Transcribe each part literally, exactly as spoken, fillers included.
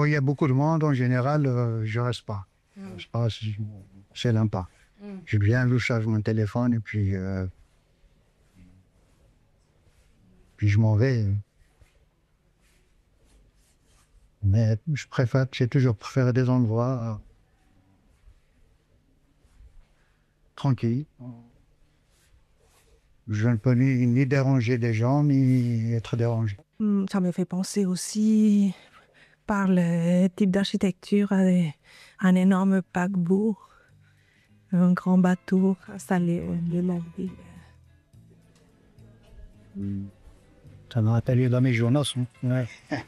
quand il y a beaucoup de monde, en général, euh, je ne reste pas. Mm. Je reste pas, c'est, c'est sympa. Mm. Je viens, je charge mon téléphone et puis, euh, puis je m'en vais. Mais je préfère, j'ai toujours préféré des endroits euh, tranquilles. Je ne peux ni, ni déranger des gens, ni être dérangé. Ça me fait penser aussi, par le type d'architecture, à des- un énorme paquebot, un grand bateau installé au milieu de la ville. Mm. Ça m'a rappelé dans mes journaux. Hein. Ouais.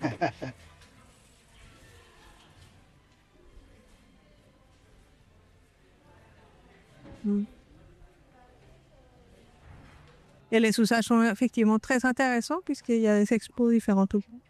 Mm. Et les sous-sages sont effectivement très intéressants puisqu'il y a des expos différents tout le temps.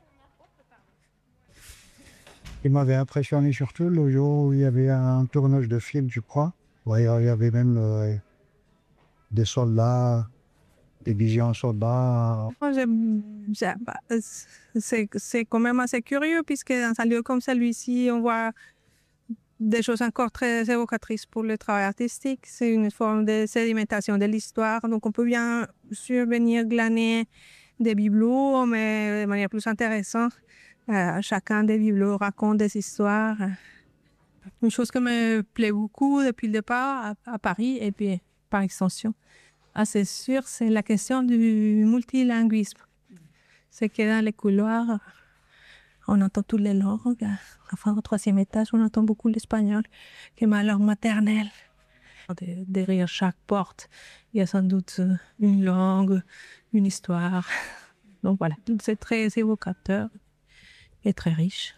Il m'avait impressionné surtout le jour où il y avait un tournage de film, je crois. Ouais, il y avait même euh, des soldats, des visions soldats. Moi, j'aime- j'aime pas. C'est, c'est quand même assez curieux puisque dans un lieu comme celui-ci, on voit des choses encore très évocatrices pour le travail artistique. C'est une forme de sédimentation de l'histoire. Donc, on peut bien sûr venir glaner des bibelots, mais de manière plus intéressante. Euh, chacun des bibelots raconte des histoires. Une chose qui me plaît beaucoup depuis le départ à, à Paris et puis par extension, ah, c'est sûr, c'est la question du multilinguisme. C'est que dans les couloirs, on entend toutes les langues. Enfin, au troisième étage, on entend beaucoup l'espagnol, qui est ma langue maternelle. De- derrière chaque porte, il y a sans doute une langue, une histoire. Donc voilà, c'est très évocateur et très riche.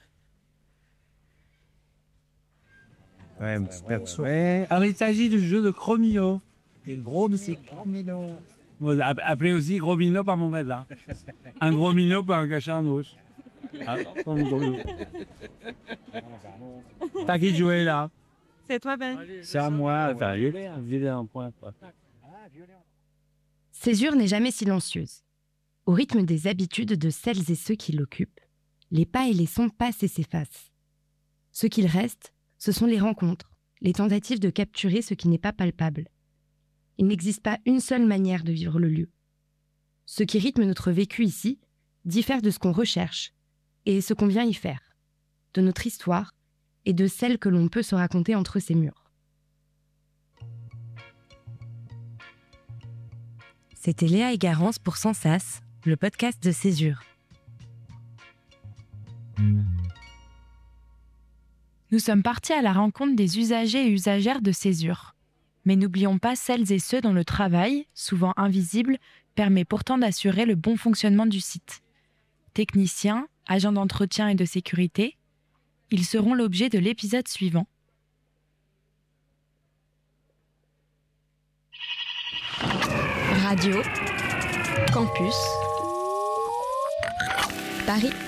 Ouais, perso. Ouais. Alors, il s'agit du jeu de Chromino. Et le gros musique. Bon, app- appelé aussi gros minot par mon maître, là. Un gros minot pour un cachet en douche. Ah, comme gros minot. T'as qui jouer là? C'est toi, Ben. C'est à moi. Enfin, violet, violet un point. Quoi. Césure n'est jamais silencieuse. Au rythme des habitudes de celles et ceux qui l'occupent, les pas et les sons passent et s'effacent. Ce qu'il reste, ce sont les rencontres, les tentatives de capturer ce qui n'est pas palpable. Il n'existe pas une seule manière de vivre le lieu. Ce qui rythme notre vécu ici diffère de ce qu'on recherche et ce qu'on vient y faire, de notre histoire et de celle que l'on peut se raconter entre ces murs. C'était Léa et Garance pour Sans Sas, le podcast de Césure. Nous sommes partis à la rencontre des usagers et usagères de Césure. Mais n'oublions pas celles et ceux dont le travail, souvent invisible, permet pourtant d'assurer le bon fonctionnement du site. Techniciens, agents d'entretien et de sécurité, ils seront l'objet de l'épisode suivant. Radio, Campus, Paris.